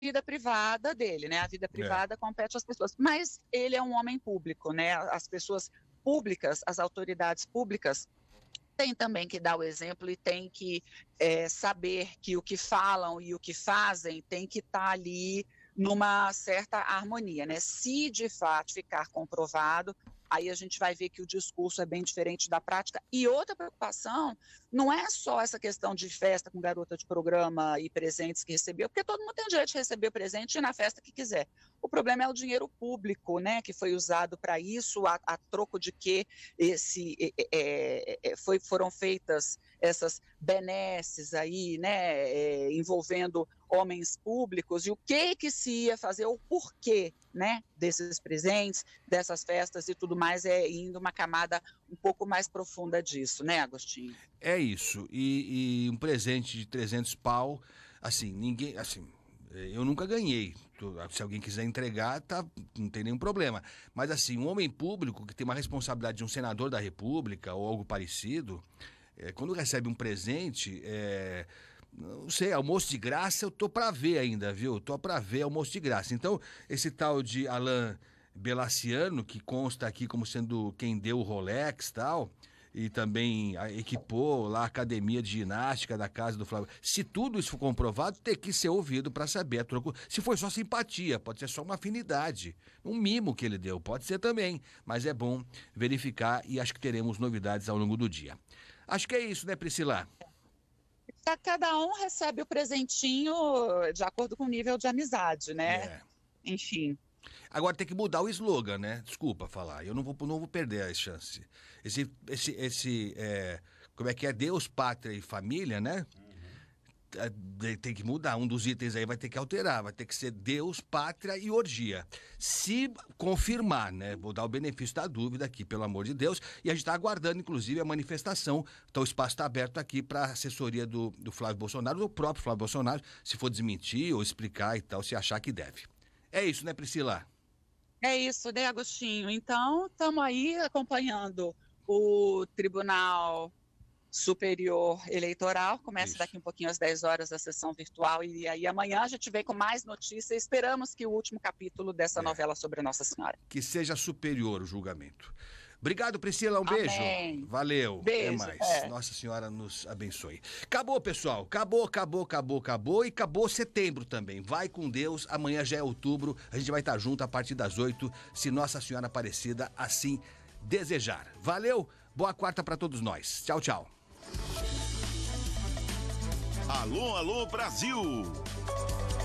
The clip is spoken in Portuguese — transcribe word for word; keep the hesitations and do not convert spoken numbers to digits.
vida privada dele, né? A vida É. privada compete às pessoas. Mas ele é um homem público, né? As pessoas públicas, as autoridades públicas, têm também que dar o exemplo e têm que é, saber que o que falam e o que fazem tem que estar ali numa certa harmonia, né? Se de fato ficar comprovado, aí a gente vai ver que o discurso é bem diferente da prática. E outra preocupação não é só essa questão de festa com garota de programa e presentes que recebeu, porque todo mundo tem o direito de receber o presente e ir na festa que quiser. O problema é o dinheiro público, né, que foi usado para isso, a, a troco de que esse, é, é, foi, foram feitas essas benesses aí, né, é, envolvendo homens públicos, e o que que se ia fazer, o porquê, né, desses presentes, dessas festas e tudo mais, é indo uma camada um pouco mais profunda disso, né, Agostinho? É isso, e, e um presente de trezentos pau, assim, ninguém, assim, eu nunca ganhei, se alguém quiser entregar, tá, não tem nenhum problema, mas assim, um homem público que tem uma responsabilidade de um senador da república ou algo parecido, é, quando recebe um presente, é, não sei, almoço de graça eu tô pra ver ainda, viu? Tô pra ver almoço de graça. Então, esse tal de Alain Belaciano, que consta aqui como sendo quem deu o Rolex e tal, e também a- equipou lá a academia de ginástica da casa do Flávio. Se tudo isso for comprovado, tem que ser ouvido pra saber a troco. Se for só simpatia, pode ser só uma afinidade. Um mimo que ele deu, pode ser também. Mas é bom verificar e acho que teremos novidades ao longo do dia. Acho que é isso, né, Priscila? Ca- Cada um recebe o presentinho de acordo com o nível de amizade, né? É. Enfim. Agora tem que mudar o slogan, né? Desculpa falar, eu não vou, não vou perder a chance. Esse, esse, esse é, como é que é? Deus, pátria e família, né? É, de- Tem que mudar, um dos itens aí vai ter que alterar, vai ter que ser Deus, pátria e orgia. Se confirmar, né? Vou dar o benefício da dúvida aqui, pelo amor de Deus, e a gente está aguardando, inclusive, a manifestação. Então o espaço está aberto aqui para a assessoria do, do Flávio Bolsonaro, do próprio Flávio Bolsonaro, se for desmentir ou explicar e tal, se achar que deve. É isso, né, Priscila? É isso, né, Agostinho? Então, estamos aí acompanhando o Tribunal Superior Eleitoral. Começa Isso. daqui um pouquinho às dez horas a sessão virtual, e aí amanhã a gente vem com mais notícias. Esperamos que o último capítulo dessa É. novela sobre Nossa Senhora. Que seja superior o julgamento. Obrigado, Priscila. Um beijo. Amém. Valeu. Até Beijo. mais. É. Nossa Senhora nos abençoe. Acabou, pessoal. Acabou, acabou, acabou, acabou. E acabou setembro também. Vai com Deus. Amanhã já é outubro. A gente vai estar junto a partir das oito, se Nossa Senhora Aparecida assim desejar. Valeu. Boa quarta para todos nós. Tchau, tchau. Alô, alô, Brasil!